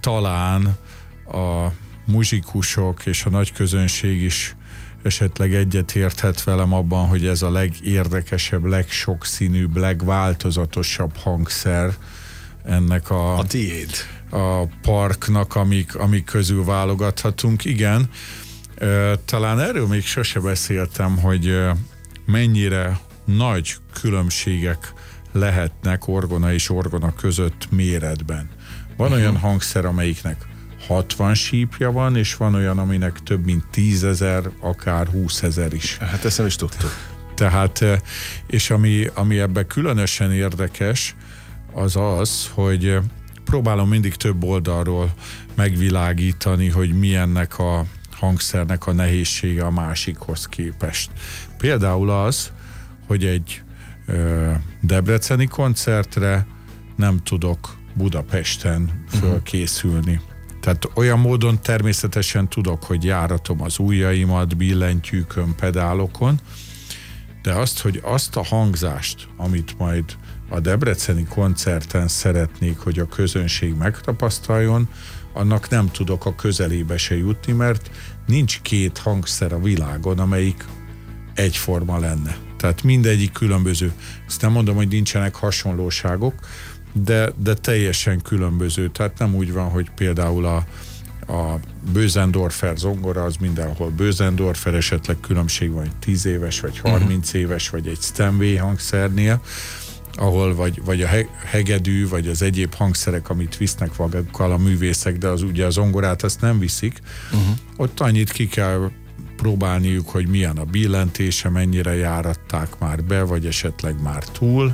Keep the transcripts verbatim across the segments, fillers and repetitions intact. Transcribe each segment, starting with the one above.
talán a muzsikusok és a nagy közönség is esetleg egyet érthet velem abban, hogy ez a legérdekesebb, legsokszínűbb, legváltozatosabb hangszer ennek a, a tiéd. A parknak, amik, amik közül válogathatunk. Igen, talán erről még sose beszéltem, hogy mennyire nagy különbségek lehetnek orgona és orgona között méretben. Van uh-huh. olyan hangszer, amelyiknek hatvan sípja van, és van olyan, aminek több mint tízezer, akár húszezer is. Hát ezt nem is tudtuk. Tehát, és ami, ami ebben különösen érdekes, az az, hogy próbálom mindig több oldalról megvilágítani, hogy milyennek a hangszernek a nehézsége a másikhoz képest. Például az, hogy egy ö, debreceni koncertre nem tudok Budapesten fölkészülni. Uh-huh. Tehát olyan módon természetesen tudok, hogy járatom az ujjaimat, billentyűkön, pedálokon, de azt, hogy azt a hangzást, amit majd a debreceni koncerten szeretnék, hogy a közönség megtapasztaljon, annak nem tudok a közelébe se jutni, mert nincs két hangszer a világon, amelyik egyforma lenne. Tehát mindegyik különböző. Ezt nem mondom, hogy nincsenek hasonlóságok, de, de teljesen különböző. Tehát nem úgy van, hogy például a, a Bösendorfer zongora az mindenhol Bösendorfer, esetleg különbség van, hogy tíz éves, vagy harminc uh-huh. éves, vagy egy Steinway hangszernél, ahol vagy, vagy a hegedű, vagy az egyéb hangszerek, amit visznek magukkal a művészek, de az ugye a zongorát azt nem viszik. Uh-huh. Ott annyit ki kell próbálniuk, hogy milyen a billentése, mennyire járatták már be, vagy esetleg már túl.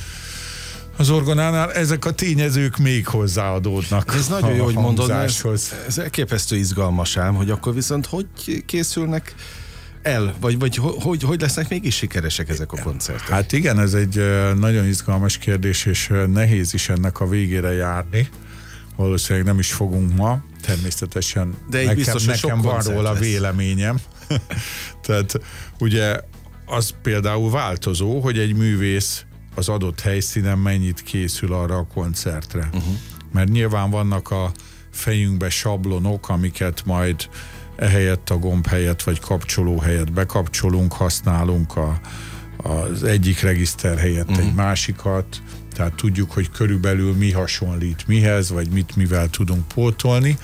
Az orgonánál ezek a tényezők még hozzáadódnak. Ez nagyon jó, hogy mondod, ez, ez elképesztő izgalmas ám, hogy akkor viszont hogy készülnek el, vagy, vagy hogy, hogy lesznek mégis sikeresek ezek a koncertek? Hát igen, ez egy nagyon izgalmas kérdés, és nehéz is ennek a végére járni. Valószínűleg nem is fogunk ma, természetesen de nekem, biztos, nekem van róla lesz. Véleményem. Tehát ugye az például változó, hogy egy művész az adott helyszínen mennyit készül arra a koncertre. Uh-huh. Mert nyilván vannak a fejünkbe sablonok, amiket majd ehelyett a gomb helyett, vagy kapcsoló helyett bekapcsolunk, használunk a, az egyik regiszter helyett uh-huh. egy másikat, tehát tudjuk, hogy körülbelül mi hasonlít mihez, vagy mit mivel tudunk pótolni,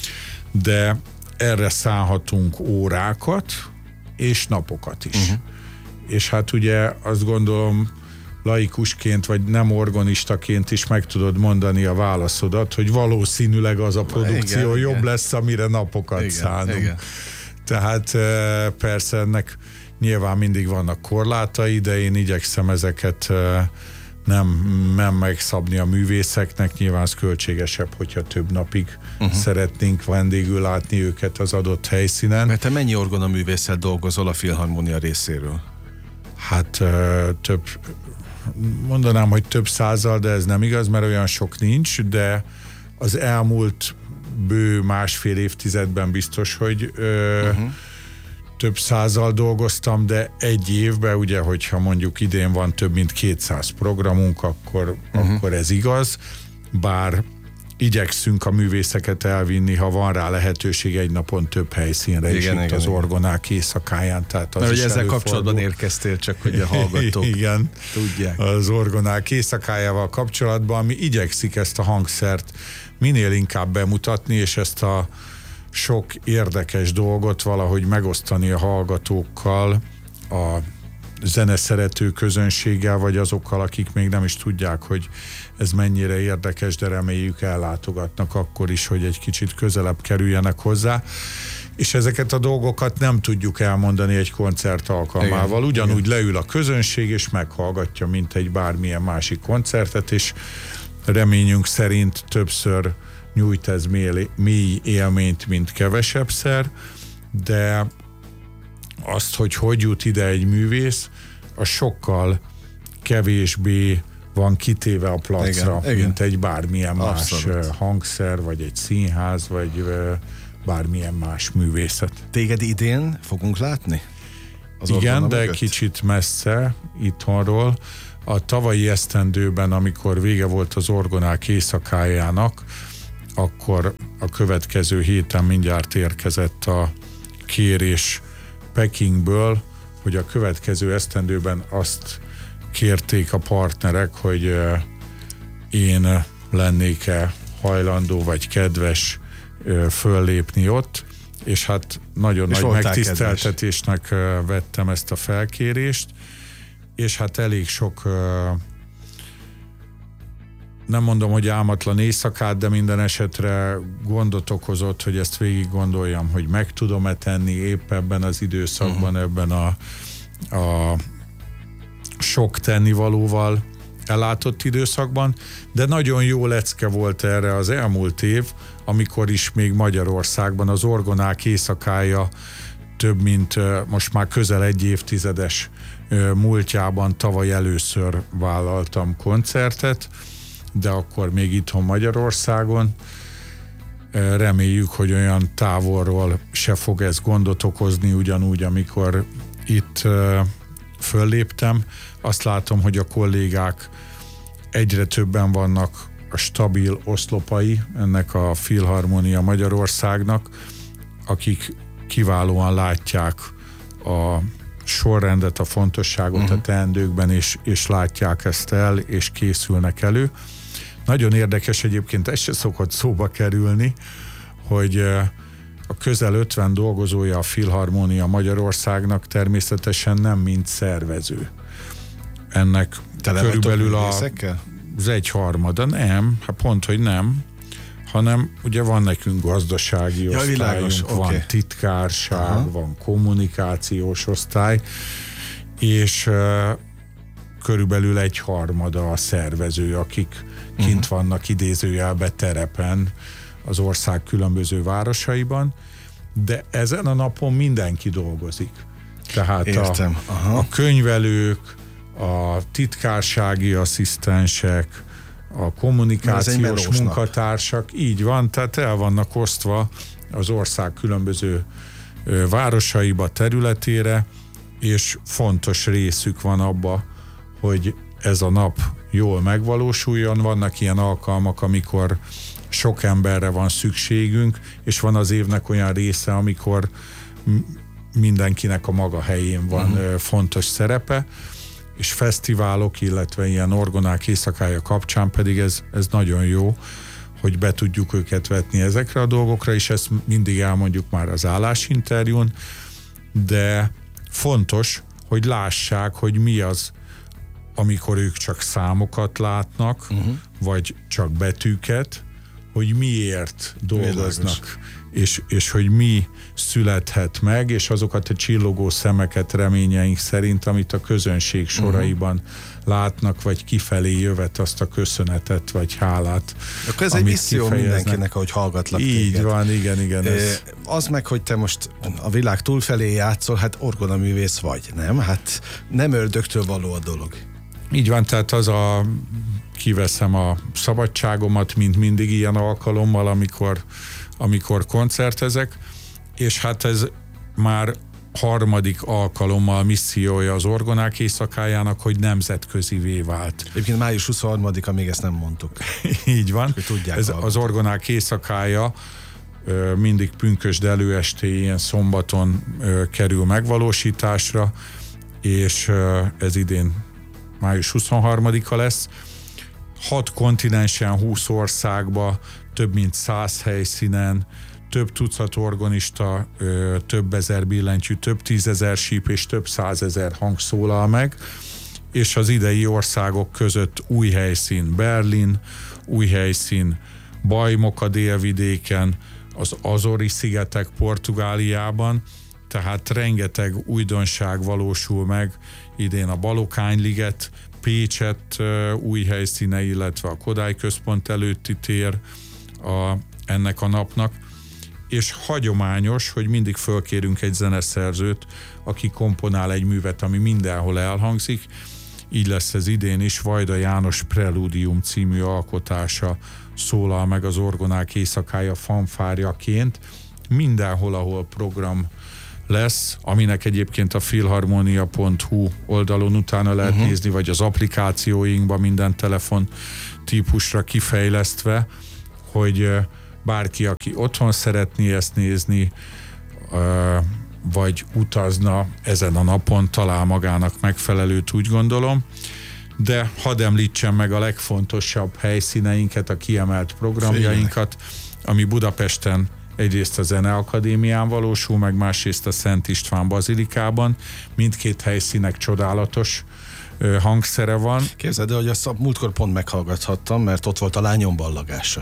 de erre szállhatunk órákat, és napokat is. Uh-huh. És hát ugye azt gondolom, laikusként, vagy nem organistaként is meg tudod mondani a válaszodat, hogy valószínűleg az a produkció igen, jobb igen. lesz, amire napokat igen, szánunk. Igen. Tehát persze ennek nyilván mindig vannak korlátai, de én igyekszem ezeket nem, nem megszabni a művészeknek. Nyilván az költségesebb, hogyha több napig uh-huh. szeretnénk vendégül látni őket az adott helyszínen. Mert te mennyi orgonaművésszel dolgozol a Filharmonia részéről? Hát több mondanám, hogy több százal, de ez nem igaz, mert olyan sok nincs, de az elmúlt bő másfél évtizedben biztos, hogy ö, uh-huh. több százal dolgoztam, de egy évben, ugye, hogyha mondjuk idén van több mint kétszáz programunk, akkor, uh-huh. akkor ez igaz, bár igyekszünk a művészeket elvinni, ha van rá lehetőség egy napon több helyszínre is, igen, itt igen, az orgonák éjszakáján. Tehát az mert is hogy ezzel előfordul. Kapcsolatban érkeztél, csak hogy a hallgatók igen, tudják. Az orgonák éjszakájával kapcsolatban, ami igyekszik ezt a hangszert minél inkább bemutatni, és ezt a sok érdekes dolgot valahogy megosztani a hallgatókkal, a zeneszerető közönséggel, vagy azokkal, akik még nem is tudják, hogy ez mennyire érdekes, de reméljük ellátogatnak akkor is, hogy egy kicsit közelebb kerüljenek hozzá. És ezeket a dolgokat nem tudjuk elmondani egy koncert alkalmával. Igen, ugyanúgy igen. leül a közönség, és meghallgatja, mint egy bármilyen másik koncertet, és reményünk szerint többször nyújt ez mély élményt, mint kevesebbszer, de azt, hogy hogy jut ide egy művész, a sokkal kevésbé van kitéve a placra, igen, mint igen. egy bármilyen Abszolút. más hangszer, vagy egy színház, vagy bármilyen más művészet. Téged idén fogunk látni? Az igen, de mögött? Kicsit messze itthonról. A tavalyi esztendőben, amikor vége volt az orgonák éjszakájának, akkor a következő héten mindjárt érkezett a kérés Pekingből, hogy a következő esztendőben azt kérték a partnerek, hogy én lennék-e hajlandó vagy kedves föllépni ott, és hát nagyon és nagy megtiszteltetésnek kedves. vettem ezt a felkérést, és hát elég sok, nem mondom, hogy álmatlan éjszakát, de minden esetre gondot okozott, hogy ezt végig gondoljam, hogy meg tudom-e tenni épp ebben az időszakban, uh-huh. ebben a, a sok tennivalóval ellátott időszakban, de nagyon jó lecke volt erre az elmúlt év, amikor is még Magyarországban az Orgonák éjszakája több mint most már közel egy évtizedes múltjában tavaly először vállaltam koncertet, de akkor még itthon Magyarországon. Reméljük, hogy olyan távolról se fog ez gondot okozni, ugyanúgy, amikor itt fölléptem. Azt látom, hogy a kollégák egyre többen vannak a stabil oszlopai ennek a Filharmonia Magyarországnak, akik kiválóan látják a sorrendet, a fontosságot uh-huh. a teendőkben, és, és látják ezt el, és készülnek elő. Nagyon érdekes egyébként, ez se szokott szóba kerülni, hogy a közel ötven dolgozója a Filharmonia Magyarországnak természetesen nem mind szervező. Ennek Tele körülbelül a, az egyharmada, nem, hát pont, hogy nem, hanem ugye van nekünk gazdasági ja, osztályunk, világos, van okay. titkárság, Aha. van kommunikációs osztály, és uh, körülbelül egy harmada a szervező, akik uh-huh. kint vannak idézőjelbe terepen az ország különböző városaiban, de ezen a napon mindenki dolgozik. Tehát Értem. A, a könyvelők, a titkársági asszisztensek, a kommunikációs munkatársak, így van, tehát el vannak osztva az ország különböző városaiba, területére, és fontos részük van abba, hogy ez a nap jól megvalósuljon. Vannak ilyen alkalmak, amikor sok emberre van szükségünk, és van az évnek olyan része, amikor mindenkinek a maga helyén van uh-huh. fontos szerepe, és fesztiválok, illetve ilyen orgonák éjszakája kapcsán pedig ez, ez nagyon jó, hogy be tudjuk őket vetni ezekre a dolgokra, és ezt mindig elmondjuk már az állásinterjún, de fontos, hogy lássák, hogy mi az, amikor ők csak számokat látnak, uh-huh. vagy csak betűket, hogy miért dolgoznak, és, és hogy mi születhet meg, és azokat a csillogó szemeket reményeink szerint, amit a közönség soraiban uh-huh. látnak, vagy kifelé jövet azt a köszönetet, vagy hálát. Akkor ez egy misszió mindenkinek, ahogy hallgatlak Így téged. van, igen, igen. Ez... Az meg, hogy te most a világ túlfelé játszol, hát orgonaművész vagy, nem? Hát nem ördögtől való a dolog. Így van, tehát az a kiveszem a szabadságomat, mint mindig ilyen alkalommal, amikor, amikor koncertezek, és hát ez már harmadik alkalommal missziója az Orgonák éjszakájának, hogy nemzetközivé vált. Egyébként május huszonharmadika, még ezt nem mondtuk. Így van. Ez az Orgonák éjszakája mindig pünkösd előestéjén, szombaton kerül megvalósításra, és ez idén május huszonharmadika lesz. Hat kontinensen, húsz országba, több mint száz helyszínen, több tucat orgonista, több ezer billentyű, több tízezer síp és több százezer hang szólal meg, és az idei országok között új helyszín Berlin, új helyszín Bajmok a délvidéken, az Azori-szigetek Portugáliában, tehát rengeteg újdonság valósul meg idén, a Balokány-liget, Pécset új helyszíne, illetve a Kodály Központ előtti tér a, ennek a napnak, és hagyományos, hogy mindig fölkérünk egy zeneszerzőt, aki komponál egy művet, ami mindenhol elhangzik. Így lesz ez idén is. Vajda János Preludium című alkotása szólal meg az Orgonák éjszakája fanfárjaként. Mindenhol, ahol program lesz, aminek egyébként a filharmonia pont hu oldalon utána lehet uh-huh. nézni, vagy az applikációinkban minden telefon típusra kifejlesztve, hogy bárki, aki otthon szeretné ezt nézni, vagy utazna ezen a napon, talál magának megfelelőt, úgy gondolom. De hadd említsem meg a legfontosabb helyszíneinket, a kiemelt programjainkat, ami Budapesten egyrészt a Zeneakadémián valósul, meg másrészt a Szent István Bazilikában. Mindkét helyszínek csodálatos hangszere van. Képzeld el, hogy azt a múltkor pont meghallgathattam, mert ott volt a lányom ballagása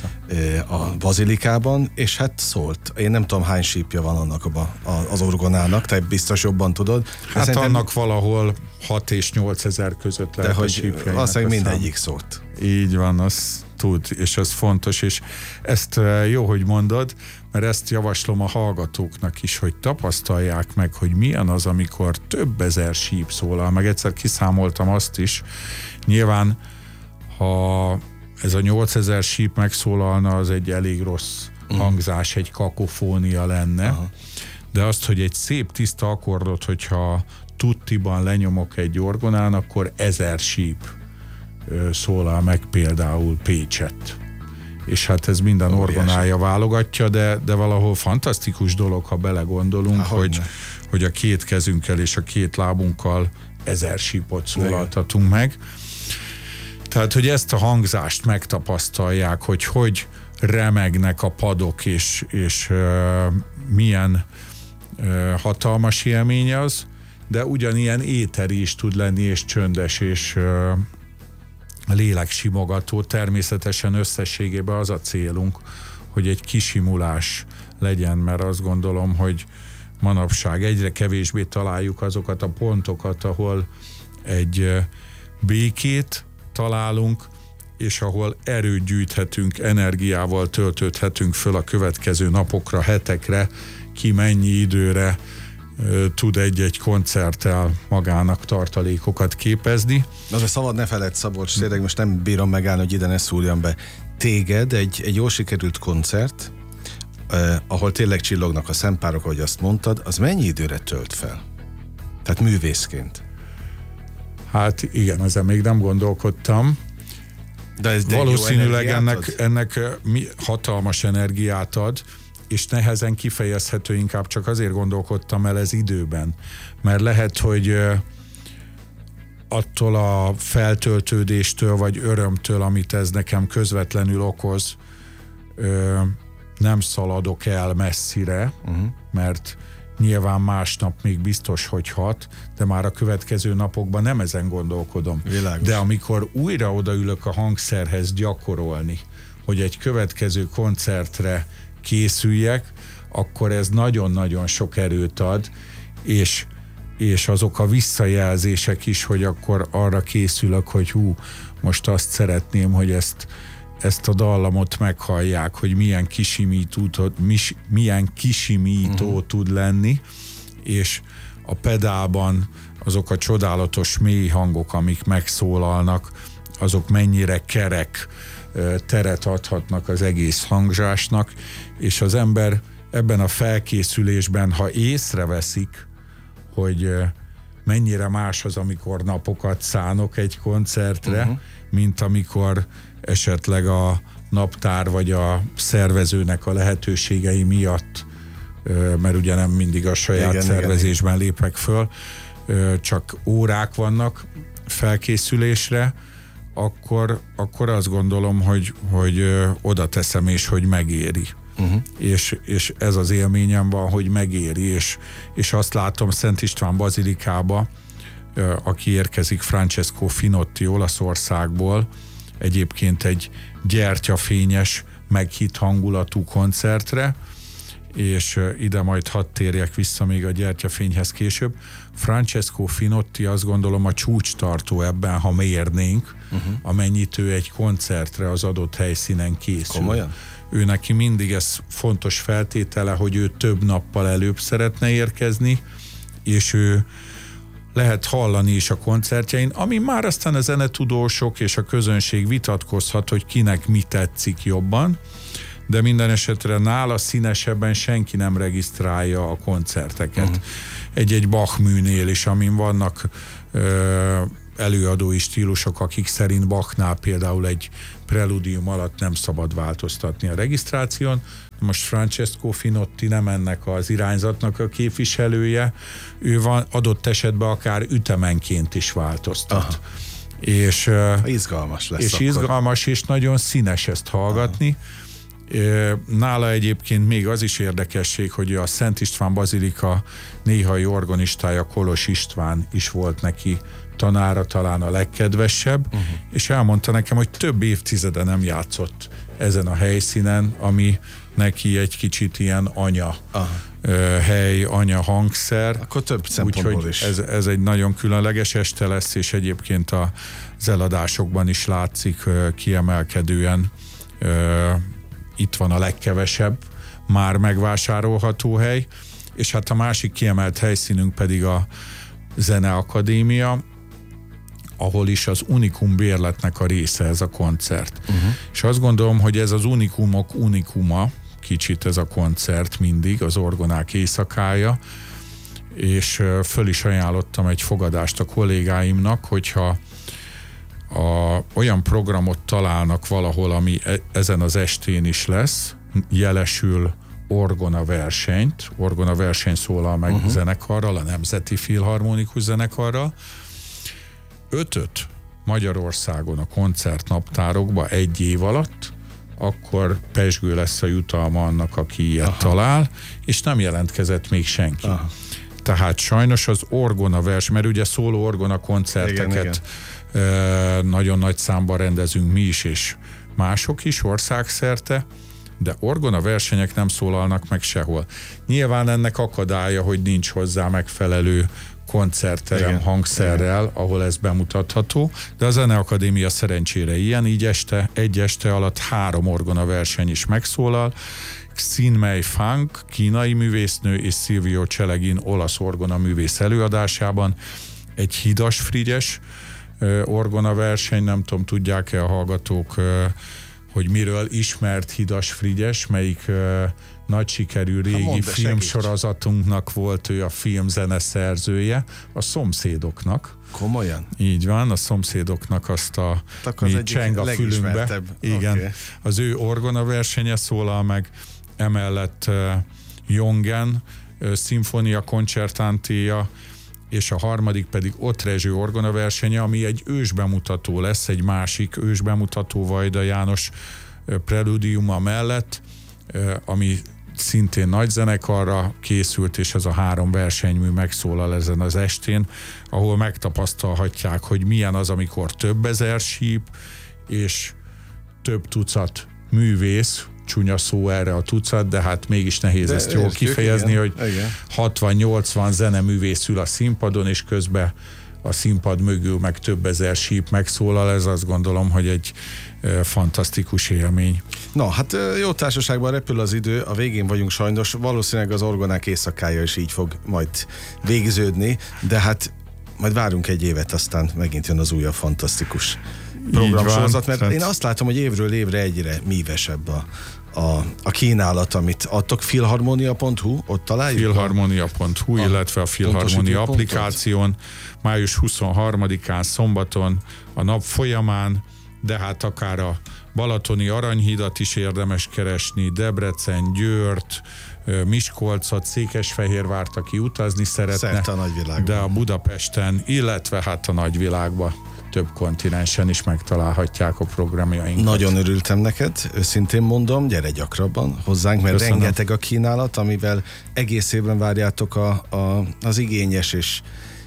a Bazilikában, és hát szólt. Én nem tudom, hány sípja van annak a, az orgonának, te biztos jobban tudod. Hát szerintem... annak valahol hat és nyolc ezer között lehet de a sípjainak. Azt mondja, mindegyik szólt. Így van, az tud, és az fontos, és ezt jó, hogy mondod, mert ezt javaslom a hallgatóknak is, hogy tapasztalják meg, hogy milyen az, amikor több ezer síp szólal, meg egyszer kiszámoltam azt is, nyilván, ha ez a nyolcezer síp megszólalna, az egy elég rossz hangzás, egy kakofónia lenne, aha. De azt, hogy egy szép tiszta akkordot, hogyha tuttiban lenyomok egy orgonán, akkor ezer síp szólal meg például Pécset. És hát ez minden orgonája válogatja, de, de valahol fantasztikus dolog, ha belegondolunk, Há, hogy, hogy a két kezünkkel és a két lábunkkal ezer sípot szólaltatunk meg. Tehát, hogy ezt a hangzást megtapasztalják, hogy hogy remegnek a padok, és, és uh, milyen uh, hatalmas élmény az, de ugyanilyen éteri is tud lenni, és csöndes, és uh, léleksimogató. Természetesen összességében az a célunk, hogy egy kisimulás legyen, mert azt gondolom, hogy manapság egyre kevésbé találjuk azokat a pontokat, ahol egy békét találunk, és ahol erőt gyűjthetünk, energiával töltődhetünk föl a következő napokra, hetekre, ki mennyi időre tud egy-egy koncerttel magának tartalékokat képezni. Az a szabad ne feledd, Szabolcs, tényleg most nem bírom megállni, hogy ide ne szúrjam be. Téged egy, egy jól sikerült koncert, eh, ahol tényleg csillognak a szempárok, ahogy azt mondtad, az mennyi időre tölt fel? Tehát művészként. Hát igen, ezen még nem gondolkodtam. De ez de valószínűleg ennek, ennek mi, hatalmas energiát ad, és nehezen kifejezhető, inkább csak azért gondolkodtam el ez időben. Mert lehet, hogy attól a feltöltődéstől, vagy örömtől, amit ez nekem közvetlenül okoz, nem szaladok el messzire, uh-huh. mert nyilván másnap még biztos, hogy hat, de már a következő napokban nem ezen gondolkodom. Világos. De amikor újra odaülök a hangszerhez gyakorolni, hogy egy következő koncertre készüljek, akkor ez nagyon-nagyon sok erőt ad, és, és azok a visszajelzések is, hogy akkor arra készülök, hogy hú, most azt szeretném, hogy ezt, ezt a dallamot meghallják, hogy milyen kisimító, milyen kisimító uh-huh. tud lenni, és a pedálban azok a csodálatos mély hangok, amik megszólalnak, azok mennyire kerek teret adhatnak az egész hangzásnak, és az ember ebben a felkészülésben, ha észreveszik, hogy mennyire más az, amikor napokat szánok egy koncertre, uh-huh. mint amikor esetleg a naptár vagy a szervezőnek a lehetőségei miatt, mert ugye nem mindig a saját igen, szervezésben igen. lépek föl, csak órák vannak felkészülésre, akkor, akkor azt gondolom, hogy, hogy oda teszem, és hogy megéri. Uh-huh. És, és ez az élményem van, hogy megéri, és, és azt látom Szent István Bazilikába, aki érkezik, Francesco Finotti Olaszországból, egyébként egy gyertyafényes, meghitt hangulatú koncertre, és ide majd hadd térjek vissza még a gyertyafényhez később. Francesco Finotti azt gondolom a csúcstartó ebben, ha mérnénk, uh-huh. amennyit ő egy koncertre az adott helyszínen készül. Komolyan? Ő neki mindig ez fontos feltétele, hogy ő több nappal előbb szeretne érkezni, és ő lehet hallani is a koncertjein, ami már aztán a zenetudósok és a közönség vitatkozhat, hogy kinek mi tetszik jobban, de minden esetre nála színesebben senki nem regisztrálja a koncerteket. Uh-huh. Egy-egy Bach műnél is, amin vannak ö, előadói stílusok, akik szerint Bachnál például egy preludium alatt nem szabad változtatni a regisztráción. Most Francesco Finotti nem ennek az irányzatnak a képviselője, ő van adott esetben akár ütemenként is változtat. Aha. És, izgalmas lesz és akkor. izgalmas, és nagyon színes ezt hallgatni. Aha. Nála egyébként még az is érdekesség, hogy a Szent István Bazilika néhai organistája Kolos István is volt neki tanára, talán a legkedvesebb, uh-huh. és elmondta nekem, hogy több évtizede nem játszott ezen a helyszínen, ami neki egy kicsit ilyen anya uh, hely, anya hangszer. Akkor több szempontból Úgyhogy is. Ez, ez egy nagyon különleges este lesz, és egyébként az eladásokban is látszik kiemelkedően. Itt van a legkevesebb már megvásárolható hely, és hát a másik kiemelt helyszínünk pedig a Zeneakadémia, ahol is az Unikum bérletnek a része ez a koncert. Uh-huh. És azt gondolom, hogy ez az unikumok unikuma, kicsit ez a koncert mindig, az orgonák éjszakája, és föl is ajánlottam egy fogadást a kollégáimnak, hogyha a, olyan programot találnak valahol, ami e, ezen az estén is lesz, jelesül orgona versenyt, orgona verseny szólal meg uh-huh. zenekarral, a Nemzeti Filharmonikus Zenekarral, ötöt Magyarországon a koncertnaptárokba egy év alatt, akkor pezsgő lesz a jutalma annak, aki ilyet Aha. talál, és nem jelentkezett még senki. Aha. Tehát sajnos az orgona verseny, mert ugye szóló orgona koncerteket igen, igen. nagyon nagy számban rendezünk mi is, és mások is országszerte, de orgona versenyek nem szólalnak meg sehol. Nyilván ennek akadálya, hogy nincs hozzá megfelelő koncertterem igen, hangszerrel, igen. ahol ez bemutatható, de a Zeneakadémia szerencsére ilyen, így este, egy este alatt három orgona verseny is megszólal. Xin Mei Fang, kínai művésznő, és Silvio Celegin, olasz orgona művész előadásában egy Hidas Frigyes orgona verseny, nem tudom, tudják-e a hallgatók, hogy miről ismert Hidas Frigyes, melyik uh, nagy sikerű régi mondd, filmsorozatunknak volt ő a filmzene szerzője, a Szomszédoknak. Komolyan? Így van, a Szomszédoknak azt a mi cseng a fülünkbe. Igen, okay. Az ő orgona versenye szólal meg, emellett uh, Jongen uh, szimfónia koncertantéja, és a harmadik pedig Otrezső orgona versenye, ami egy ősbemutató lesz, egy másik ősbemutató Vajda János preludiuma mellett, ami szintén nagy zenekarra készült, és ez a három versenymű megszólal ezen az estén, ahol megtapasztalhatják, hogy milyen az, amikor több ezer síp, és több tucat művész, csúnya szó erre a tucat, de hát mégis nehéz de ezt jól értjük, kifejezni, igen, hogy hatvan-nyolcvan zeneművész ül a színpadon, és közben a színpad mögül meg több ezer síp megszólal, ez azt gondolom, hogy egy e, fantasztikus élmény. Na, hát jó társaságban repül az idő, a végén vagyunk sajnos, valószínűleg az orgonák éjszakája is így fog majd végződni, de hát majd várunk egy évet, aztán megint jön az újabb fantasztikus programsorozat, mert tehát... én azt látom, hogy évről évre egyre mívesebb a, a, a kínálat, amit adtok. Filharmonia pont hu, ott találjuk? Filharmonia pont hu, a, illetve a Filharmonia applikáción, május huszonharmadikán szombaton, a nap folyamán, de hát akár a balatoni Aranyhídat is érdemes keresni, Debrecen, Győrt, Miskolcot, Székesfehérvárt, aki utazni szeretne, a de a Budapesten, illetve hát a nagyvilágban több kontinensen is megtalálhatják a programjainkat. Nagyon örültem neked, őszintén mondom, gyere gyakrabban hozzánk, mert köszönöm. Rengeteg a kínálat, amivel egész évben várjátok a, a, az igényes és,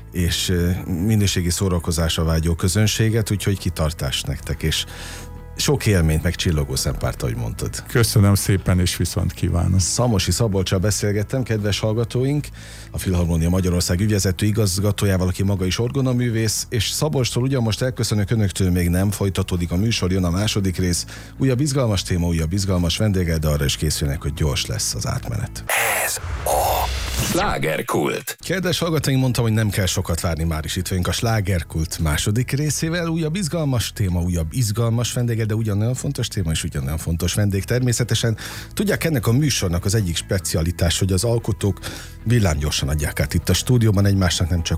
és minőségi szórakozásra vágyó közönséget, úgyhogy kitartás nektek, és sok élményt, meg csillogó szempárt, ahogy mondtad. Köszönöm szépen, és viszont kívánom. Szamosi Szabolccsal beszélgettem, kedves hallgatóink, a Filharmonia Magyarország ügyvezető igazgatójával, aki maga is orgonaművész, és Szabolcstól ugyan most elköszönök önöktől, még nem folytatódik a műsor, jön a második rész, újabb izgalmas téma, újabb izgalmas vendéggel, de arra is készülnek, hogy gyors lesz az átmenet. Ez a Slágerkult. Kedves hallgatóink, mondtam, hogy nem kell sokat várni, már is itt vagyunk a Slágerkult második részével, újabb izgalmas téma, újabb izgalmas vendéggel, de ugyanolyan fontos téma és ugyanolyan fontos vendég természetesen. Tudják, ennek a műsornak az egyik specialitás, hogy az alkotók villámgyorsan adják át itt a stúdióban egymásnak nem csak a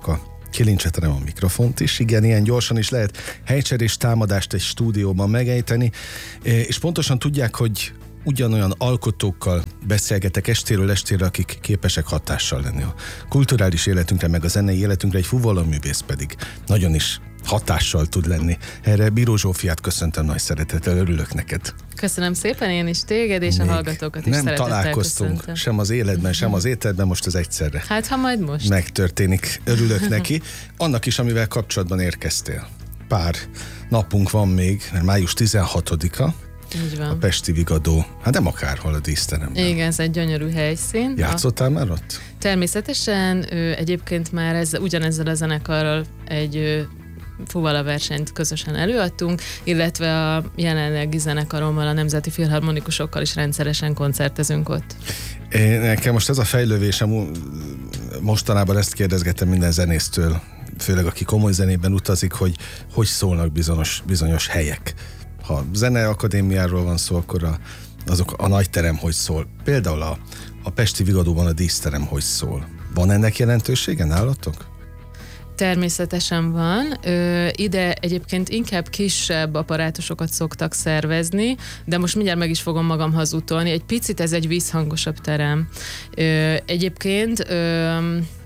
kilincsetelem a mikrofont is, igen, ilyen gyorsan is lehet helycserés támadást egy stúdióban megejteni, és pontosan tudják, hogy ugyanolyan alkotókkal beszélgetek estéről estére, akik képesek hatással lenni a kulturális életünkre, meg a zenei életünkre, egy fuvallaművész pedig nagyon is hatással tud lenni. Erre Bíró Zsófiát köszöntöm nagy szeretettel, örülök neked. Köszönöm szépen, én is téged, és Még a hallgatókat is nem szeretettel találkoztunk köszöntöm. sem az életben, sem az ételben, most ez egyszerre Hát, ha majd most. megtörténik. Örülök neki. Annak is, amivel kapcsolatban érkeztél. Pár napunk van még, mert május tizenhatodika, Így van. a Pesti Vigadó, hát nem akárhol a díszteremben. Igen, ez egy gyönyörű helyszín. Játszottál már ott? Természetesen ö, egyébként már ezzel, ugyanezzel a zenekarral egy ö, fuvala versenyt közösen előadtunk, illetve a jelenlegi zenekarommal, a Nemzeti Filharmonikusokkal is rendszeresen koncertezünk ott. Én, nekem most ez a fejlővésem, mostanában ezt kérdezgettem minden zenésztől, főleg aki komoly zenében utazik, hogy hogy szólnak bizonyos, bizonyos helyek. Ha zeneakadémiáról van szó, akkor a, azok a nagy terem hogy szól. Például a, a Pesti Vigadóban a díszterem hogy szól. Van ennek jelentősége nálatok? Természetesen van. Ö, ide egyébként inkább kisebb apparátusokat szoktak szervezni, de most mindjárt meg is fogom magam hazudtolni. Egy picit ez egy vízhangosabb terem. Ö, egyébként ö,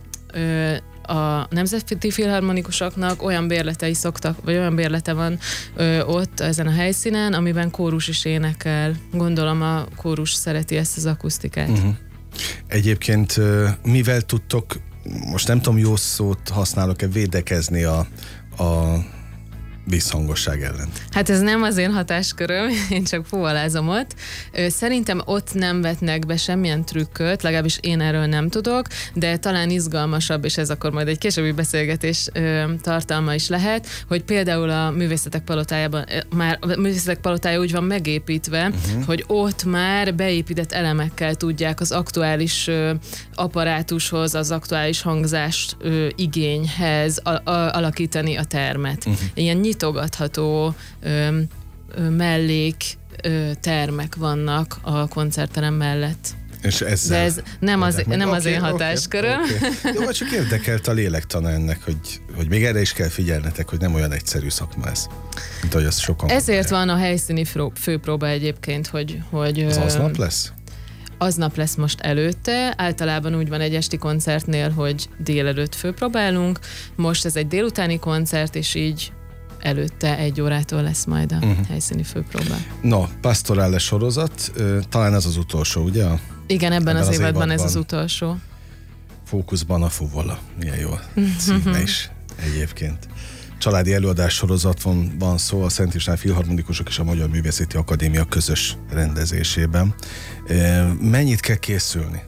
ö, a Nemzeti Filharmonikusoknak olyan bérletei szoktak, vagy olyan bérlete van ö, ott ezen a helyszínen, amiben kórus is énekel. Gondolom a kórus szereti ezt az akusztikát. Uh-huh. Egyébként mivel tudtok, most nem tudom, jó szót használok-e, védekezni a, a vízhangosság ellen? Hát ez nem az én hatásköröm, én csak fuvalázom ott. Szerintem ott nem vetnek be semmilyen trükköt, legalábbis én erről nem tudok, de talán izgalmasabb, és ez akkor majd egy későbbi beszélgetés tartalma is lehet, hogy például a Művészetek Palotájában, már a Művészetek Palotája úgy van megépítve, uh-huh. hogy ott már beépített elemekkel tudják az aktuális apparátushoz, az aktuális hangzást igényhez a, a, alakítani a termet. Uh-huh. Ilyen nyitogatható ö, ö, mellék ö, termek vannak a koncertterem mellett. És ezzel de ez nem az, nem okay, az én hatásköröm. Okay, okay. Jó, csak érdekelt a lélektana ennek, hogy, hogy még erre is kell figyelnetek, hogy nem olyan egyszerű szakma ez, mint ahogy azt sokan Ezért mondják. van a helyszíni főpróba egyébként, hogy... hogy az ö, aznap lesz? Aznap lesz most előtte, általában úgy van egy esti koncertnél, hogy délelőtt főpróbálunk, most ez egy délutáni koncert, és így előtte egy órától lesz majd a uh-huh. helyszíni főpróba. No, Pastorale sorozat, talán ez az utolsó, ugye? Igen, ebben, ebben az, az évadban, évadban ez az utolsó. Fókuszban a fuvola. Milyen jó címe is egyébként. Családi előadás sorozat van, van szó a Szent István Filharmonikusok és a Magyar Művészeti Akadémia közös rendezésében. Mennyit kell készülni?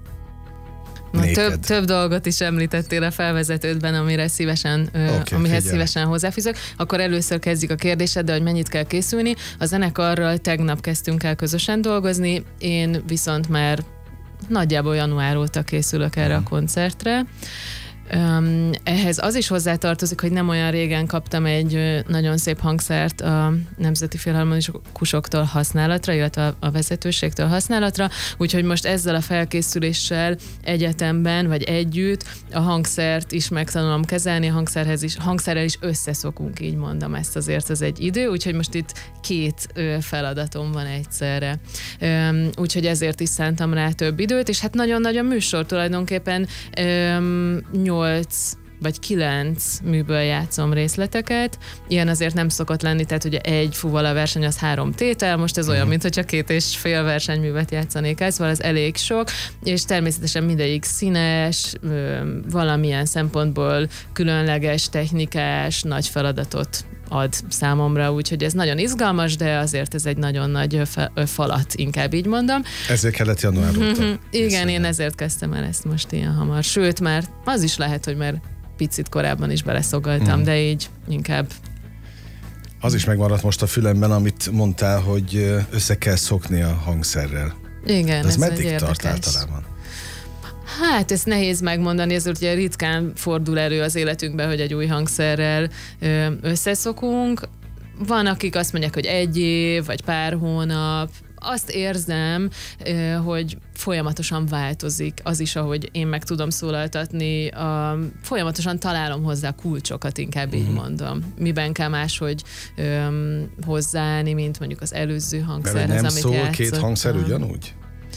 Na, több, több dolgot is említettél a felvezetődben, amire szívesen, okay, amihez figyelj. szívesen hozzáfűzök. Akkor először kezdjük a kérdéseddel, hogy mennyit kell készülni. A zenekarral tegnap kezdtünk el közösen dolgozni, én viszont már nagyjából január óta készülök erre hmm. a koncertre. Um, ehhez az is hozzátartozik, hogy nem olyan régen kaptam egy nagyon szép hangszert a Nemzeti Filharmonikusoktól használatra, illetve a vezetőségtől használatra, úgyhogy most ezzel a felkészüléssel egyetemben, vagy együtt a hangszert is megtanulom kezelni, a hangszerhez is, hangszerrel is összeszokunk, így mondom, ezt azért az egy idő, úgyhogy most itt két feladatom van egyszerre. Um, úgyhogy ezért is szántam rá több időt, és hát nagyon-nagyon műsor tulajdonképpen um, nyolc vagy kilenc műből játszom részleteket. Ilyen azért nem szokott lenni, tehát ugye egy fuvala verseny az három tétel, most ez uh-huh. olyan, mint hogyha két és fél versenyművet játszanék el, szóval ez elég sok, és természetesen mindegyik színes, valamilyen szempontból különleges, technikás, nagy feladatot ad számomra, úgyhogy ez nagyon izgalmas, de azért ez egy nagyon nagy falat, inkább így mondom. Ezért kellett január óta. Igen, én ezért kezdtem el ezt most ilyen hamar. Sőt, már az is lehet, hogy már picit korábban is beleszolgaltam, mm. de így inkább. Az is megmaradt most a fülemben, amit mondtál, hogy össze kell szokni a hangszerrel. Igen, de ez ez meddig egy tart érdekes. általában? Hát ezt nehéz megmondani, ezért ugye ritkán fordul elő az életünkben, hogy egy új hangszerrel összeszokunk. Van, akik azt mondják, hogy egy év, vagy pár hónap, azt érzem, hogy folyamatosan változik az is, ahogy én meg tudom szólaltatni, a, folyamatosan találom hozzá kulcsokat, inkább így mondom. Miben kell máshogy öm, hozzáállni, mint mondjuk az előző hangszerhez, nem amit szól játszottam. Két hangszer ugyanúgy?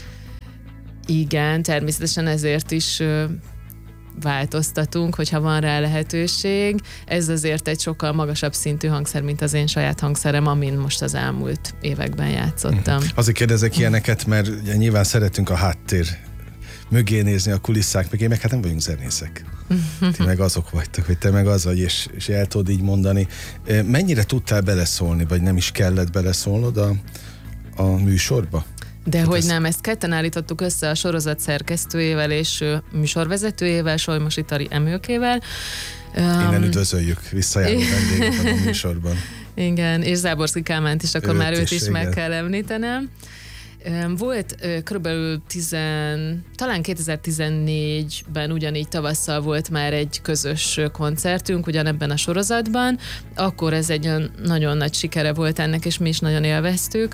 Igen, természetesen ezért is ö, változtatunk, hogyha van rá lehetőség. Ez azért egy sokkal magasabb szintű hangszer, mint az én saját hangszerem, amin most az elmúlt években játszottam. Uh-huh. Azért kérdezek ilyeneket, mert ugye nyilván szeretünk a háttér mögé nézni, a kulisszák mögé, meg hát nem vagyunk zenészek. Ti meg azok vagytok, hogy te meg az vagy, és, és el tudod így mondani. Mennyire tudtál beleszólni, vagy nem is kellett beleszólnod a, a műsorba? De hát hogy ez... nem, ezt ketten állítottuk össze a sorozat szerkesztőjével és műsorvezetőjével, Solymosi Tari Emőkével. Innen um... üdvözöljük, visszajáró vendéget a műsorban. Igen, és Záborszky Kálmánt is, akkor őt már őt is, is meg igen. kell említenem. Volt körülbelül tizen, talán kétezer-tizennégyben ugyanígy tavasszal volt már egy közös koncertünk ugyanebben a sorozatban, akkor ez egy nagyon nagy sikere volt ennek, és mi is nagyon élveztük,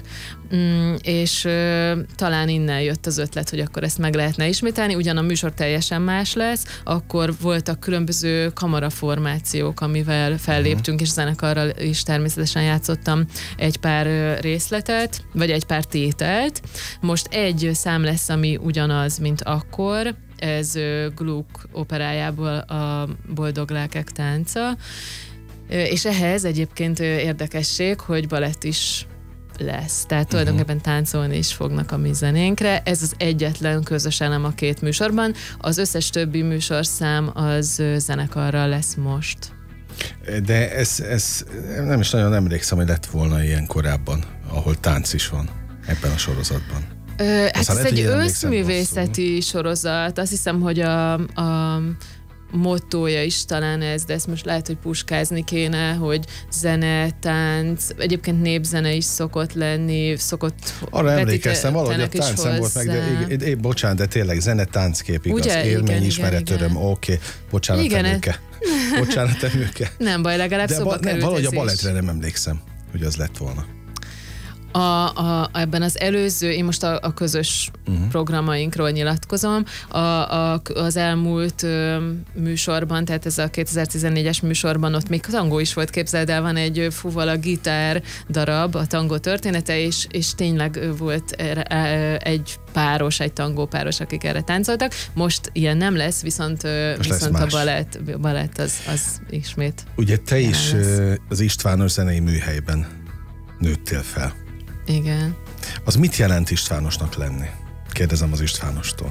és talán innen jött az ötlet, hogy akkor ezt meg lehetne ismételni, ugyan a műsor teljesen más lesz, akkor voltak különböző kamaraformációk, amivel felléptünk, és zenekarral is természetesen játszottam egy pár részletet, vagy egy pár tételt. Most egy szám lesz, ami ugyanaz, mint akkor, ez Gluck operájából a Boldog lelkek tánca, és ehhez egyébként érdekesség, hogy balett is lesz. Tehát tulajdonképpen táncolni is fognak a mi zenénkre. Ez az egyetlen közös elem a két műsorban. Az összes többi műsorszám az zenekarral lesz most. De ez, ez nem is nagyon emlékszem, hogy lett volna ilyen korábban, ahol tánc is van ebben a sorozatban. Ö, hát ez egy összművészeti sorozat. Azt hiszem, hogy a, a mottója is talán ez, de ezt most lehet, hogy puskázni kéne, hogy zene, tánc, egyébként népzene is szokott lenni, szokott... Arra emlékeztem, valahogy a tánc nem volt meg, de én, én, bocsánat, de tényleg zene, tánckép, igaz, ugye? élmény, igen, ismeret, igen, öröm, oké, okay. bocsánat, igen, emőke. Bocsánat, emőke. Nem baj, legalább szóba ba, került. Valahogy a balettre nem emlékszem, hogy az lett volna. A, a, ebben az előző, én most a, a közös uh-huh. programainkról nyilatkozom, a, a, az elmúlt ö, műsorban, tehát ez a kétezer-tizennégyes műsorban ott még tangó is volt, képzeld el, van egy Fuvala gitár darab, a tangó története, és, és tényleg volt egy páros, egy tangó páros, akik erre táncoltak. Most ilyen nem lesz, viszont, Most viszont lesz a balett, balett az, az ismét. Ugye te is lesz. Az Istvános zenei műhelyben nőttél fel. Igen. Az mit jelent Istvánosnak lenni? Kérdezem az Istvánostól.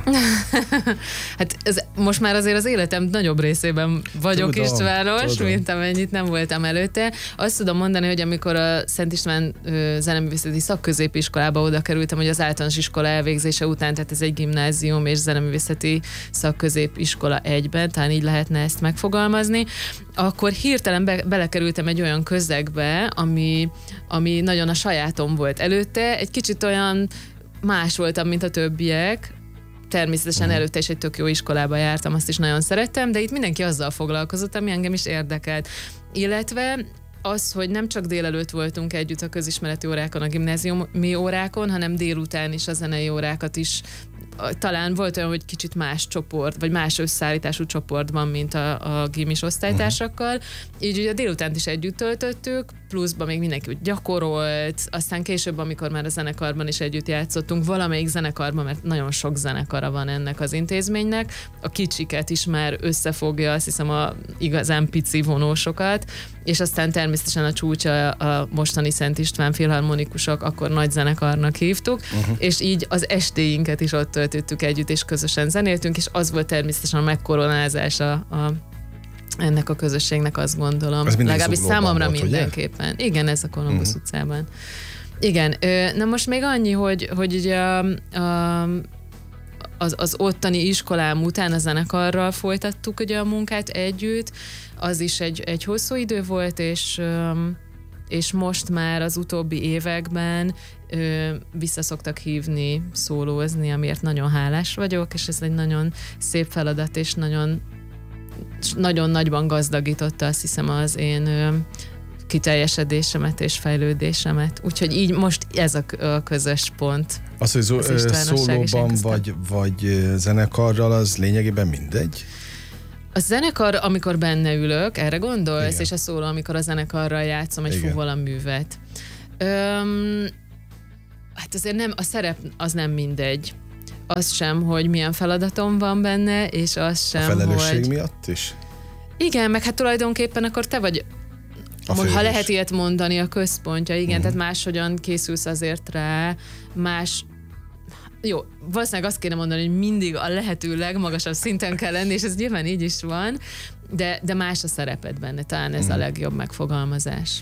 Hát ez, most már azért az életem nagyobb részében vagyok tudom, Istvános, tudom. mint amennyit nem voltam előtte. Azt tudom mondani, hogy amikor a Szent István zeneművészeti szakközépiskolába oda kerültem, hogy az általános iskola elvégzése után, tehát ez egy gimnázium és zeneművészeti szakközépiskola egyben, talán így lehetne ezt megfogalmazni, akkor hirtelen be, belekerültem egy olyan közegbe, ami, ami nagyon a sajátom volt előtte, egy kicsit olyan más voltam, mint a többiek. Természetesen uh-huh. előtte is egy tök jó iskolába jártam, azt is nagyon szerettem, de itt mindenki azzal foglalkozott, ami engem is érdekelt. Illetve az, hogy nem csak délelőtt voltunk együtt a közismereti órákon, a gimnáziumi órákon, hanem délután is a zenei órákat is. Talán volt olyan, hogy kicsit más csoport, vagy más összeállítású csoportban, mint a, a gimis osztálytársakkal. Így ugye délutánt is együtt töltöttük, pluszban még mindenki úgy gyakorolt, aztán később, amikor már a zenekarban is együtt játszottunk, valamelyik zenekarban, mert nagyon sok zenekara van ennek az intézménynek, a kicsiket is már összefogja, azt hiszem a igazán pici vonósokat, és aztán természetesen a csúcsa a mostani Szent István filharmonikusok, akkor nagy zenekarnak hívtuk, uh-huh. és így az estéinket is ott töltöttük együtt, és közösen zenéltünk, és az volt természetesen a megkoronázása a ennek a közösségnek, azt gondolom. Legalábbis számomra volt, mindenképpen. Ugye? Igen, ez a Kolumbusz uh-huh. utcában. Igen, na most még annyi, hogy, hogy ugye a, a, az, az ottani iskolám után a zenekarral folytattuk ugye a munkát együtt, az is egy, egy hosszú idő volt, és, és most már az utóbbi években vissza szoktak hívni, szólózni, amiért nagyon hálás vagyok, és ez egy nagyon szép feladat, és nagyon nagyon nagyban gazdagította, azt hiszem, az én kiteljesedésemet és fejlődésemet. Úgyhogy így most ez a, a közös pont. Az, hogy az szólóban vagy, vagy zenekarral, az lényegében mindegy? A zenekar, amikor benne ülök, erre gondolsz, igen. És a szóló, amikor a zenekarral játszom egy fuvola művet. Öm, hát azért nem, a szerep az nem mindegy. Az sem, hogy milyen feladatom van benne, és az sem, hogy... A felelősség hogy... miatt is? Igen, meg hát tulajdonképpen akkor te vagy, ha lehet ilyet mondani, a központja, igen, uh-huh. Tehát máshogyan készülsz azért rá, más... Jó, valószínűleg azt kéne mondani, hogy mindig a lehető legmagasabb szinten kell lenni, és ez nyilván így is van, de, de más a szereped benne, talán ez uh-huh. a legjobb megfogalmazás.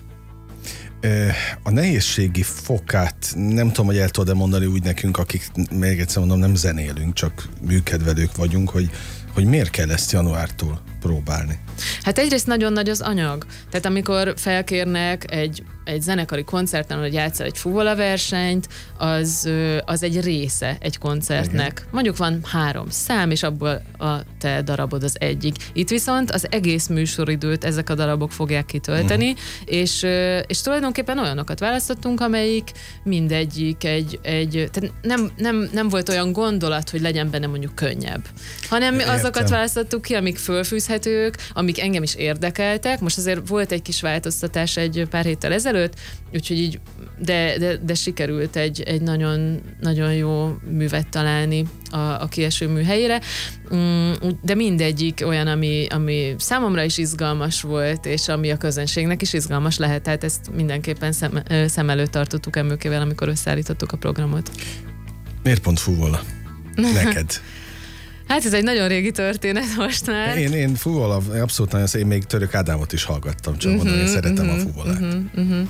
A nehézségi fokát nem tudom, hogy el tudod-e mondani úgy nekünk, akik még egyszer mondom, nem zenélünk, csak műkedvelők vagyunk, hogy, hogy miért kell ezt januártól próbálni? Hát egyrészt nagyon nagy az anyag. Tehát amikor felkérnek egy, egy zenekari koncerten, hogy játszol egy fuvola versenyt, az, az egy része egy koncertnek. Igen. Mondjuk van három szám, és abból a te darabod az egyik. Itt viszont az egész műsoridőt ezek a darabok fogják kitölteni, uh-huh. és, és tulajdonképpen olyanokat választottunk, amelyik mindegyik egy, egy tehát nem, nem, nem volt olyan gondolat, hogy legyen benne mondjuk könnyebb, hanem Értem. azokat választottuk ki, amik fölfűzhetők, amik engem is érdekeltek. Most azért volt egy kis változtatás egy pár héttel ezelőtt, úgyhogy így, de, de, de sikerült egy, egy nagyon, nagyon jó művet találni a, a kieső mű helyére. De mindegyik olyan, ami, ami számomra is izgalmas volt, és ami a közönségnek is izgalmas lehet, tehát ezt mindenképpen szem, szem előtt tartottuk Emőkével, amikor összeállítottuk a programot. Miért pont fuvola? Neked? Hát ez egy nagyon régi történet most már. Én, én fuvola, abszolút nagyon, én még Török Ádámot is hallgattam, csak uh-huh, mondom, én szeretem uh-huh, a fuvolát. Uh-huh, uh-huh.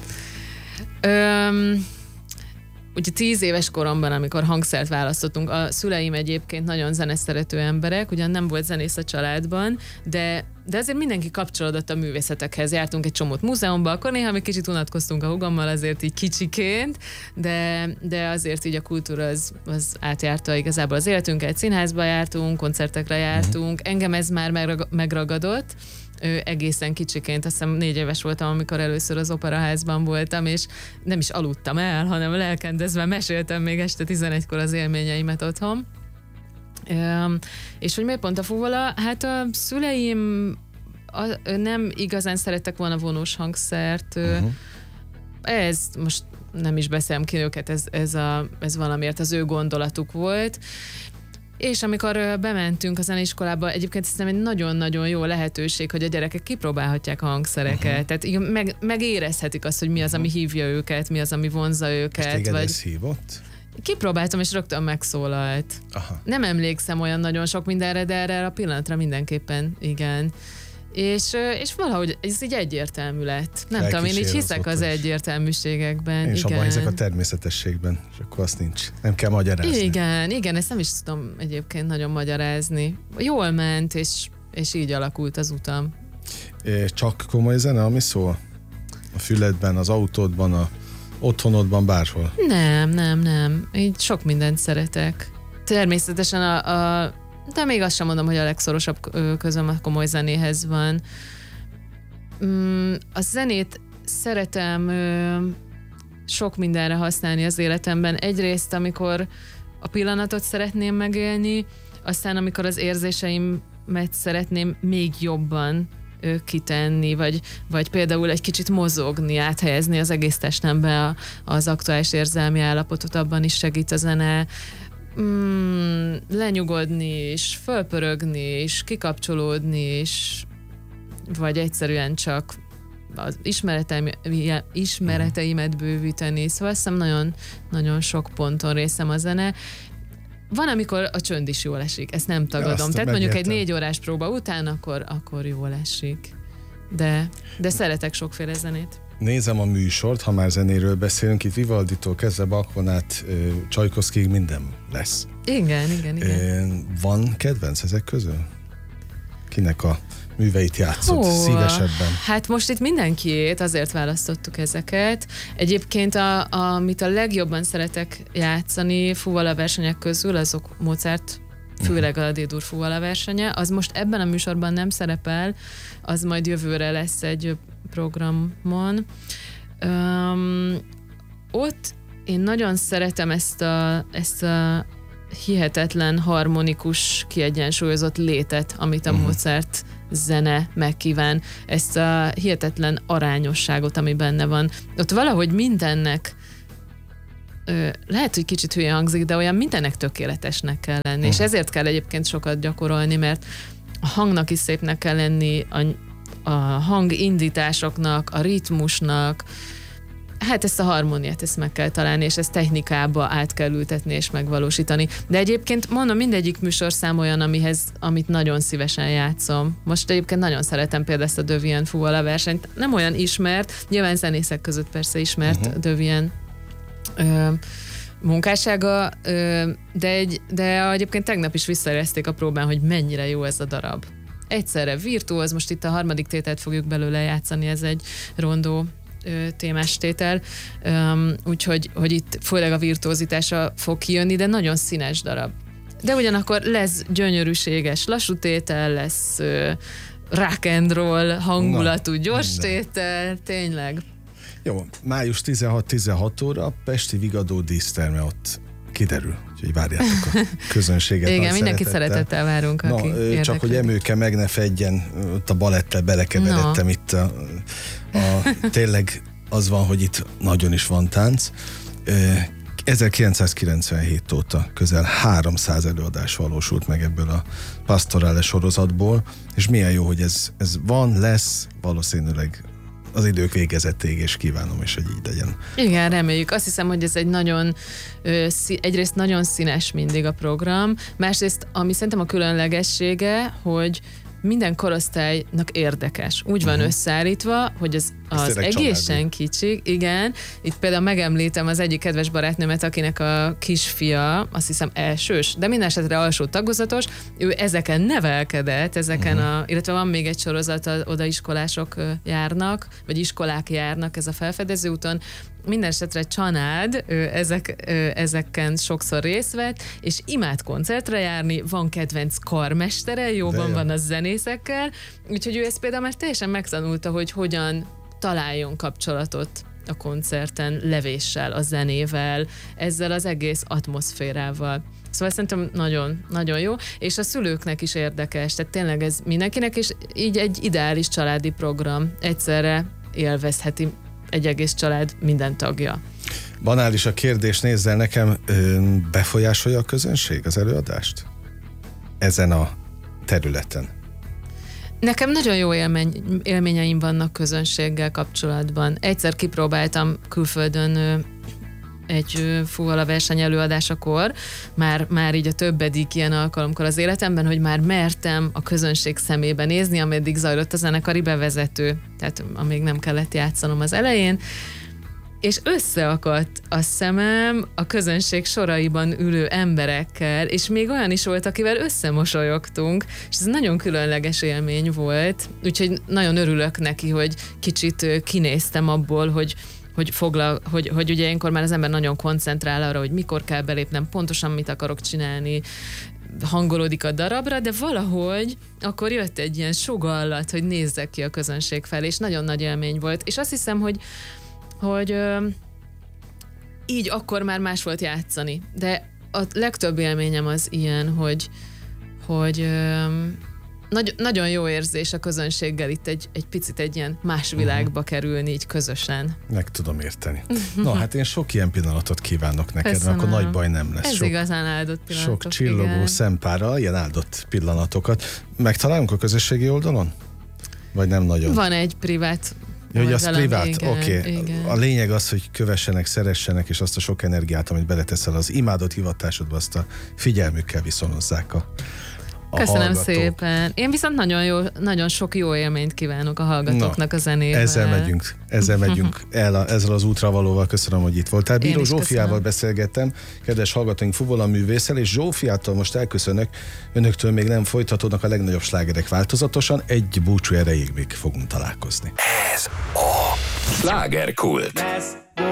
Öm, ugye tíz éves koromban, amikor hangszert választottunk, a szüleim egyébként nagyon zeneszerető emberek, ugyan nem volt zenész a családban, de, de azért mindenki kapcsolódott a művészetekhez. Jártunk egy csomót múzeumba, akkor néha még kicsit unatkoztunk a hugommal, azért így kicsiként, de, de azért így a kultúra az, az átjárta igazából az életünket. Színházba jártunk, koncertekre jártunk, engem ez már megragadott. Ő egészen kicsiként, azt hiszem négy éves voltam, amikor először az operaházban voltam, és nem is aludtam el, hanem lelkendezve meséltem még este tizenegykor az élményeimet otthon. Üm, és hogy miért pont a fuvola? Hát a szüleim a, nem igazán szerettek volna vonós hangszert. Uh-huh. Ez most nem is beszélem ki őket, ez, ez, a, ez valamiért az ő gondolatuk volt. És amikor bementünk a zeneiskolába, egyébként szerintem egy nagyon-nagyon jó lehetőség, hogy a gyerekek kipróbálhatják a hangszereket. Uh-huh. Tehát meg, megérezhetik azt, hogy mi az, ami hívja őket, mi az, ami vonza őket. És téged vagy... ez hívott? Kipróbáltam, és rögtön megszólalt. Aha. Nem emlékszem olyan nagyon sok mindenre, de erre a pillanatra mindenképpen igen. És, és valahogy ez így egyértelmű lett. Nem tudom, én így hiszek az egyértelműségekben. Én is igen. abban hiszek a természetességben, és akkor azt nincs. Nem kell magyarázni. Igen, igen, ezt nem is tudom egyébként nagyon magyarázni. Jól ment, és, és így alakult az utam. Csak komoly zene, ami szól? A füledben, az autódban, a otthonodban, bárhol? Nem, nem, nem. Így sok mindent szeretek. Természetesen a, a de még azt sem mondom, hogy a legszorosabb közöm a komoly zenéhez van. A zenét szeretem sok mindenre használni az életemben. Egyrészt, amikor a pillanatot szeretném megélni, aztán amikor az érzéseimet szeretném még jobban kitenni, vagy, vagy például egy kicsit mozogni, áthelyezni az egész testembe az aktuális érzelmi állapotot, abban is segít a zene. Mm, lenyugodni is, fölpörögni is, kikapcsolódni is, vagy egyszerűen csak az ismereteim, ismereteimet bővíteni. Szóval azt hiszem nagyon, nagyon sok ponton részem a zene. Van, amikor a csönd is jól esik, ezt nem tagadom. Ja, tehát mondjuk egy négy órás próba után, akkor, akkor jól esik. De, de szeretek sokféle zenét. Nézem a műsort, ha már zenéről beszélünk, itt Vivalditól kezdve Bachon át Csajkovszkig minden lesz. Igen, igen, igen. Van kedvenc ezek közül? Kinek a műveit játszott Hó, szívesebben? Hát most itt mindenkiét, azért választottuk ezeket. Egyébként, a, amit a legjobban szeretek játszani fuvola versenyek közül, azok Mozart, főleg a D-dur fuvola versenye. Az most ebben a műsorban nem szerepel, az majd jövőre lesz egy programon. Um, ott én nagyon szeretem ezt a, ezt a hihetetlen harmonikus, kiegyensúlyozott létet, amit a uh-huh. Mozart zene megkíván, ezt a hihetetlen arányosságot, ami benne van. Ott valahogy mindennek ö, lehet, hogy kicsit hülye hangzik, de olyan mindennek tökéletesnek kell lenni, uh-huh. és ezért kell egyébként sokat gyakorolni, mert a hangnak is szépnek kell lenni, a, a hangindításoknak, a ritmusnak, hát ezt a harmóniát ezt meg kell találni, és ezt technikába át kell ültetni és megvalósítani. De egyébként mondom, mindegyik műsorszám olyan, amihez, amit nagyon szívesen játszom. Most egyébként nagyon szeretem például ezt a De Vienne fuvola versenyt. Nem olyan ismert, nyilván zenészek között persze ismert uh-huh. De Vienne ö, munkássága, ö, de, egy, de egyébként tegnap is visszaérezték a próbán, hogy mennyire jó ez a darab. Egyszerre virtuóz, most itt a harmadik tételt fogjuk belőle játszani, ez egy rondó témás tétel, um, úgyhogy hogy itt főleg a virtuózitása fog kijönni, de nagyon színes darab. De ugyanakkor lesz gyönyörűséges lassú tétel, lesz uh, rock and roll hangulatú Na, gyors minden. tétel, tényleg. Jó, május tizenhat tizenhat óra, Pesti Vigadó díszterme, ott kiderül, úgyhogy várjátok a közönséget. Igen, mindenkit szeretettel várunk, no, aki érdeklődik. Csak hogy Emőke meg ne fedjen, ott a balettel belekeveredtem no. itt a, a, tényleg az van, hogy itt nagyon is van tánc. ezerkilencszázkilencvenhét óta közel háromszáz előadás valósult meg ebből a Pastorale sorozatból, és milyen jó, hogy ez, ez van, lesz, valószínűleg az idők végezettéig, és kívánom is, hogy így legyen. Igen, reméljük. Azt hiszem, hogy ez egy nagyon, egyrészt nagyon színes mindig a program, másrészt, ami szerintem a különlegessége, hogy minden korosztálynak érdekes. Úgy van uh-huh. összeállítva, hogy az, az egészen kicsi, igen. Itt például megemlítem az egyik kedves barátnőmet, akinek a kisfia, azt hiszem elsős, de minden esetre alsó tagozatos, ő ezeken nevelkedett, ezeken uh-huh. a, illetve van még egy sorozat, oda iskolások járnak, vagy iskolák járnak ez a felfedező úton. Minden esetre Csanád ő ezek, ő ezeken sokszor részt vett, és imád koncertre járni, van kedvenc karmestere, jóban jó. van a zenészekkel, úgyhogy ő ezt például már teljesen megtanulta, hogy hogyan találjon kapcsolatot a koncerten, levéssel, a zenével, ezzel az egész atmoszférával. Szóval szerintem nagyon, nagyon jó, és a szülőknek is érdekes, tehát tényleg ez mindenkinek, és így egy ideális családi program, egyszerre élvezheti egy egész család minden tagja. Banális a kérdés, nézzel nekem, befolyásolja a közönség az előadást? Ezen a területen. Nekem nagyon jó élmény, élményeim vannak közönséggel kapcsolatban. Egyszer kipróbáltam külföldön egy fuvola verseny előadásakor, már, már így a többedik ilyen alkalomkor az életemben, hogy már mertem a közönség szemébe nézni, ameddig zajlott a zenekari bevezető, tehát amíg nem kellett játszanom az elején, és összeakadt a szemem a közönség soraiban ülő emberekkel, és még olyan is volt, akivel összemosolyogtunk, és ez nagyon különleges élmény volt, úgyhogy nagyon örülök neki, hogy kicsit kinéztem abból, hogy Hogy, foglal, hogy, hogy ugye ilyenkor már az ember nagyon koncentrál arra, hogy mikor kell belépnem, pontosan mit akarok csinálni, hangolódik a darabra, de valahogy akkor jött egy ilyen sugallat, hogy nézzek ki a közönség felé, és nagyon nagy élmény volt. És azt hiszem, hogy, hogy ö, így akkor már más volt játszani. De a legtöbb élményem az ilyen, hogy, hogy ö, Nagy, nagyon jó érzés a közönséggel itt egy, egy picit egy ilyen más világba uh-huh. kerülni így közösen. Meg tudom érteni. No, hát én sok ilyen pillanatot kívánok neked, Köszönöm. Mert akkor nagy baj nem lesz. Ez sok, igazán áldott pillanatok. Sok csillogó igen. szempárral, ilyen áldott pillanatokat. Megtalálunk a közösségi oldalon? Vagy nem nagyon? Van egy privát. Ja, hogy az privát? Oké. Okay. A lényeg az, hogy kövessenek, szeressenek, és azt a sok energiát, amit beleteszel az imádott hivatásodba, azt a figyelmükkel viszonozzák a Köszönöm hallgatók. szépen. Én viszont nagyon, jó, nagyon sok jó élményt kívánok a hallgatóknak Na, a zenével. Ezzel megyünk, ezzel megyünk el a, ezzel az útravalóval. Köszönöm, hogy itt voltál. Bíró Zsófiával beszélgettem, kedves hallgatóink, fuvola művésszel, és Zsófiától most elköszönök. Önöktől még nem folytatódnak a legnagyobb slágerek változatosan. Egy búcsú erejéig még fogunk találkozni. Ez a Slágerkult.